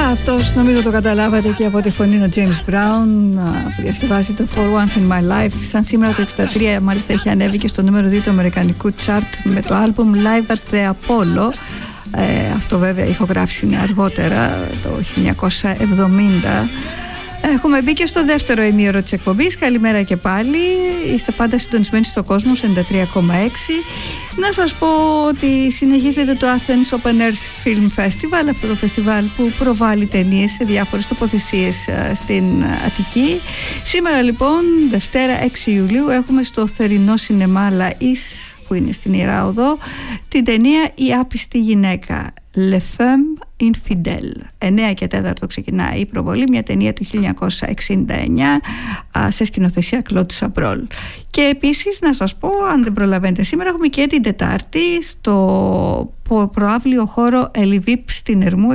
Αυτός νομίζω το καταλάβατε και από τη φωνή ο James Brown που διασκευάζει το For Once in My Life. Σαν σήμερα το 1963 μάλιστα είχε ανέβει και στο νούμερο 2 του αμερικανικού chart με το άλμπουμ Live at the Apollo. Αυτό βέβαια ηχογράφηση είναι αργότερα, το 1970. Έχουμε μπει και στο δεύτερο ημίωρο της εκπομπής. Καλημέρα και πάλι. Είστε πάντα συντονισμένοι στο κόσμο 93,6. Να σας πω ότι συνεχίζεται το Athens Open Air Film Festival, αυτό το φεστιβάλ που προβάλλει ταινίες σε διάφορες τοποθεσίες στην Αττική. Σήμερα λοιπόν, Δευτέρα 6 Ιουλίου, έχουμε στο θερινό σινεμά Λαΐς, που είναι στην Ιερά Οδό, την ταινία «Η άπιστη γυναίκα», Le Femme Infidèle. 9 και 4 ξεκινάει η προβολή, μια ταινία του 1969 σε σκηνοθεσία Κλοντ Σαμπρόλ. Και επίσης να σας πω, αν δεν προλαβαίνετε σήμερα, έχουμε και την Τετάρτη στο προαύλιο χώρο Ελιβίπ στην Ερμού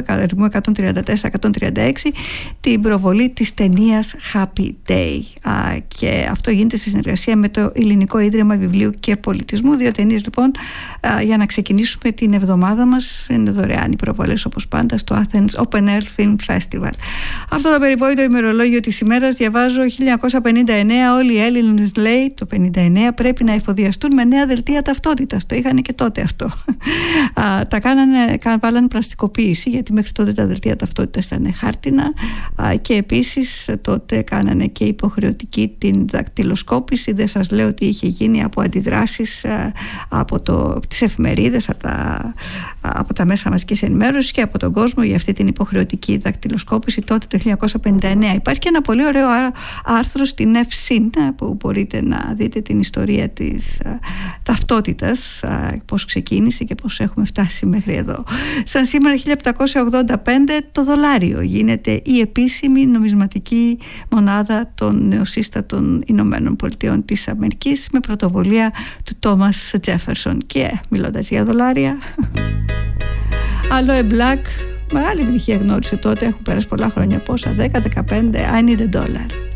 134-136 την προβολή της ταινίας Happy Day, και αυτό γίνεται σε συνεργασία με το Ελληνικό Ίδρυμα Βιβλίου και Πολιτισμού. 2 ταινίες λοιπόν για να ξεκινήσουμε την εβδομάδα μας. Είναι δωρεάν οι προβολές όπως πάντα στο Athens Open Air Film Festival. Αυτό το περιβόητο ημερολόγιο της ημέρας διαβάζω 1959. Όλοι οι Έλληνες, λέει, το 59 πρέπει να εφοδιαστούν με νέα δελτία ταυτότητας. Το είχαν και τότε αυτό. Τα βάλανε πλαστικοποίηση, γιατί μέχρι τότε τα δελτία ταυτότητας ήταν χάρτινα, και επίσης τότε κάνανε και υποχρεωτική την δακτυλοσκόπηση. Δεν σας λέω ότι είχε γίνει από αντιδράσεις από τις εφημερίδες, από τα μέσα μαζικής ενημέρωσης και από τον κόσμο για αυτή την υποχρεωτική δακτυλοσκόπηση τότε το 1959. Υπάρχει και ένα πολύ ωραίο άρθρο στην ΕΦΣΥΝ που μπορείτε να δείτε την ιστορία της ταυτότητας, πώς ξεκίνησε και πώς έχουμε φτάσει μέχρι εδώ. Σαν σήμερα 1785 το δολάριο γίνεται η επίσημη νομισματική μονάδα των νεοσύστατων Ηνωμένων Πολιτειών της Αμερικής, με πρωτοβουλία του Τόμας Τζέφερσον. Και μιλώντας για δολάρια, Aloe Black, μεγάλη επιτυχία γνώρισε τότε, έχουν πέρασει πολλά χρόνια, πόσα, 10-15, I need a dollar.